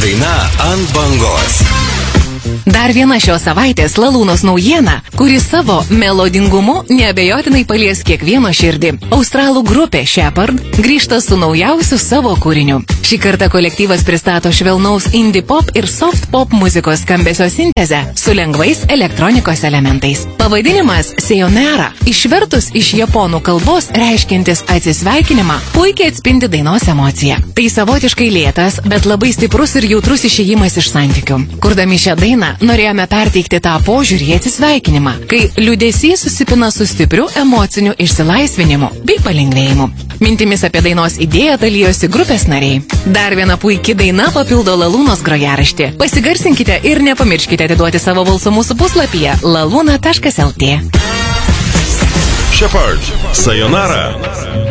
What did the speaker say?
Daina ant bangos. Dar viena šios savaitės Lalūnos naujiena, kuri savo melodingumu neabejotinai palies kiekvieno širdį. Australų grupė Shepherd grįžta su naujausiu savo kūriniu. Šį kartą kolektyvas pristato švelnaus indie pop ir soft pop muzikos skambesio sintezę su lengvais elektronikos elementais. Pavadinimas Sayonara, išvertus iš japonų kalbos reiškiantis atsisveikinimą, puikiai atspindi dainos emociją. Tai savotiškai lėtas, bet labai stiprus ir jautrus išėjimas iš santykių. Kurdami šią dainą norėjome perteikti tą požiūrį į atsisveikinimą, kai liūdesys susipina su stipriu emociniu išsilaisvinimu bei palengvėjimu. Mintimis apie dainos idėją dalijosi grupės nariai. Dar viena puikia daina papildo Lalūnos grojaraštį. Pasigarsinkite ir nepamirškite atiduoti savo balsą mūsų puslapyje laluna.lt. Shepherd, Sayonara.